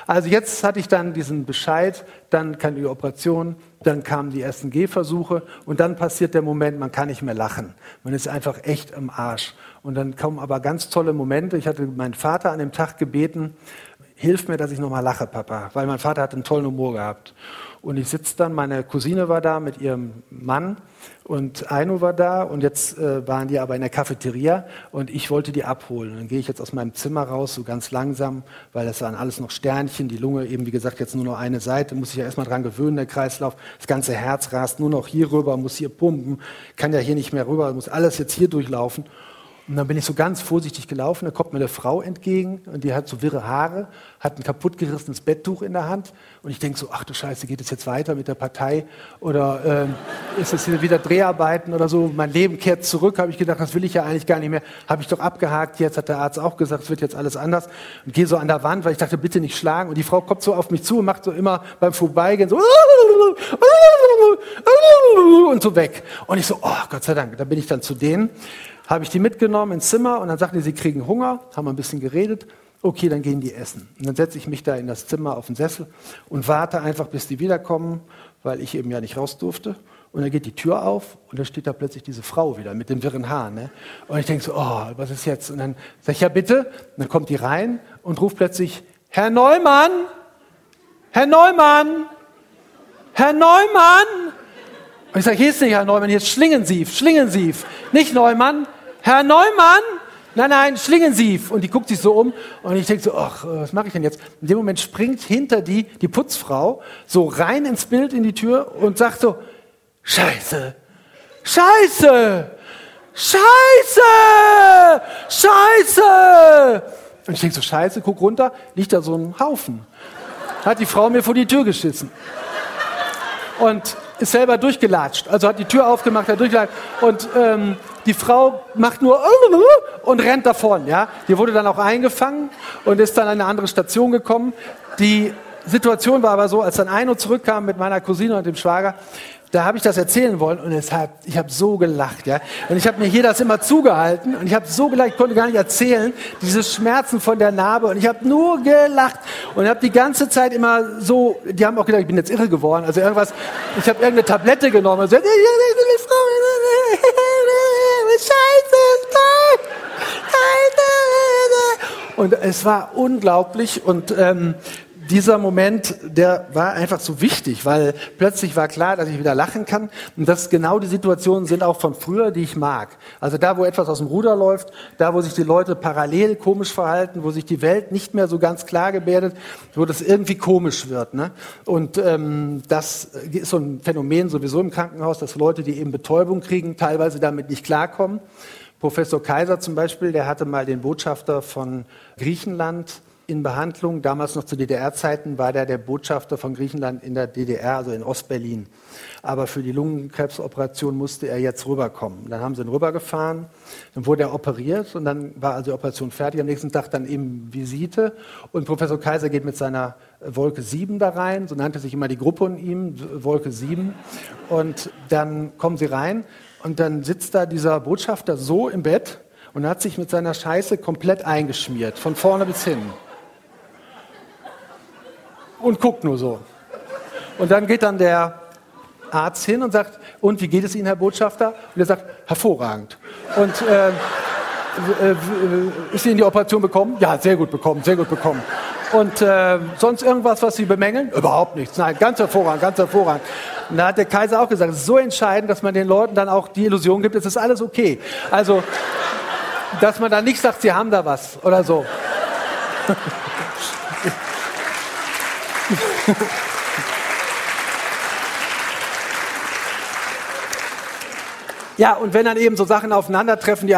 Also jetzt hatte ich dann diesen Bescheid, dann kam die Operation, dann kamen die ersten Gehversuche und dann passiert der Moment, man kann nicht mehr lachen. Man ist einfach echt am Arsch. Und dann kommen aber ganz tolle Momente. Ich hatte meinen Vater an dem Tag gebeten, hilf mir, dass ich nochmal lache, Papa, weil mein Vater hat einen tollen Humor gehabt. Und ich sitze dann, meine Cousine war da mit ihrem Mann und Aino war da und jetzt waren die aber in der Cafeteria und ich wollte die abholen. Und dann gehe ich jetzt aus meinem Zimmer raus, so ganz langsam, weil das waren alles noch Sternchen, die Lunge eben, wie gesagt, jetzt nur noch eine Seite, muss ich ja erstmal dran gewöhnen, der Kreislauf. Das ganze Herz rast nur noch hier rüber, muss hier pumpen, kann ja hier nicht mehr rüber, muss alles jetzt hier durchlaufen. Und dann bin ich so ganz vorsichtig gelaufen, da kommt mir eine Frau entgegen und die hat so wirre Haare, hat ein kaputtgerissenes Betttuch in der Hand und ich denke so, ach du Scheiße, geht es jetzt weiter mit der Partei oder ist es wieder Dreharbeiten oder so, mein Leben kehrt zurück, habe ich gedacht, das will ich ja eigentlich gar nicht mehr, habe ich doch abgehakt, jetzt hat der Arzt auch gesagt, es wird jetzt alles anders und gehe so an der Wand, weil ich dachte, bitte nicht schlagen und die Frau kommt so auf mich zu und macht so immer beim Vorbeigehen so und so weg und ich so, oh Gott sei Dank, da bin ich dann zu denen, habe ich die mitgenommen ins Zimmer und dann sagten die, sie kriegen Hunger, haben ein bisschen geredet. Okay, dann gehen die essen. Und dann setze ich mich da in das Zimmer auf den Sessel und warte einfach, bis die wiederkommen, weil ich eben ja nicht raus durfte. Und dann geht die Tür auf und dann steht da plötzlich diese Frau wieder mit den wirren Haaren. Ne? Und ich denke so, oh, was ist jetzt? Und dann sage ich, ja bitte. Und dann kommt die rein und ruft plötzlich, Herr Neumann, Herr Neumann, Herr Neumann. Und ich sage, hier ist nicht Herr Neumann, hier ist Schlingensief, Schlingensief. Nicht Neumann, Herr Neumann. Nein, Schlingensief. Und die guckt sich so um und ich denke so, ach, was mache ich denn jetzt? In dem Moment springt hinter die Putzfrau so rein ins Bild in die Tür und sagt so, Scheiße, Scheiße, Scheiße, Scheiße. Und ich denke so, Scheiße, guck runter, liegt da so ein Haufen. Hat die Frau mir vor die Tür geschissen. Und ist selber durchgelatscht. Also hat die Tür aufgemacht, hat durchgelatscht. Und die Frau macht nur und rennt davon. Ja? Die wurde dann auch eingefangen und ist dann an eine andere Station gekommen. Die Situation war aber so, als dann Aino zurückkam mit meiner Cousine und dem Schwager, da habe ich das erzählen wollen und ich habe so gelacht. Ja? Und ich habe mir hier das immer zugehalten und ich habe so gelacht, ich konnte gar nicht erzählen, diese Schmerzen von der Narbe und ich habe nur gelacht und habe die ganze Zeit immer so, die haben auch gedacht, ich bin jetzt irre geworden, also irgendwas, ich habe irgendeine Tablette genommen und so, und es war unglaublich und dieser Moment, der war einfach so wichtig, weil plötzlich war klar, dass ich wieder lachen kann und dass genau die Situationen sind auch von früher, die ich mag. Also da, wo etwas aus dem Ruder läuft, da, wo sich die Leute parallel komisch verhalten, wo sich die Welt nicht mehr so ganz klar gebärdet, wo das irgendwie komisch wird. Ne? Und das ist so ein Phänomen sowieso im Krankenhaus, dass Leute, die eben Betäubung kriegen, teilweise damit nicht klarkommen. Professor Kaiser zum Beispiel, der hatte mal den Botschafter von Griechenland in Behandlung. Damals noch zu DDR-Zeiten war der Botschafter von Griechenland in der DDR, also in Ostberlin. Aber für die Lungenkrebsoperation musste er jetzt rüberkommen. Dann haben sie ihn rübergefahren, dann wurde er operiert und dann war also die Operation fertig. Am nächsten Tag dann eben Visite und Professor Kaiser geht mit seiner Wolke 7 da rein, so nannte sich immer die Gruppe von ihm, Wolke 7. Und dann kommen sie rein und dann sitzt da dieser Botschafter so im Bett und hat sich mit seiner Scheiße komplett eingeschmiert, von vorne bis hin. Und guckt nur so. Und dann geht dann der Arzt hin und sagt, und wie geht es Ihnen, Herr Botschafter? Und er sagt, hervorragend. Und ist Ihnen die Operation bekommen? Ja, sehr gut bekommen, sehr gut bekommen. Und sonst irgendwas, was Sie bemängeln? Überhaupt nichts. Nein, ganz hervorragend, ganz hervorragend. Und da hat der Kaiser auch gesagt, es ist so entscheidend, dass man den Leuten dann auch die Illusion gibt, es ist alles okay. Also, dass man dann nicht sagt, sie haben da was oder so. Ja, und wenn dann eben so Sachen aufeinandertreffen, die